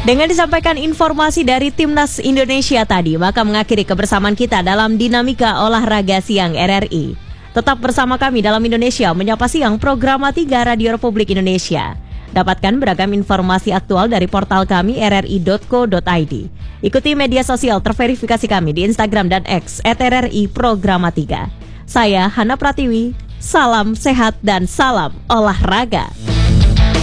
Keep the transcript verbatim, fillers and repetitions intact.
Dengan disampaikan informasi dari Timnas Indonesia tadi, maka mengakhiri kebersamaan kita dalam Dinamika Olahraga Siang R R I. Tetap bersama kami dalam Indonesia Menyapa Siang, program tiga Radio Republik Indonesia. Dapatkan beragam informasi aktual dari portal kami r r i dot co dot i d. Ikuti media sosial terverifikasi kami di Instagram dan X et r r i programa tiga. Saya Hana Pratiwi, salam sehat dan salam olahraga.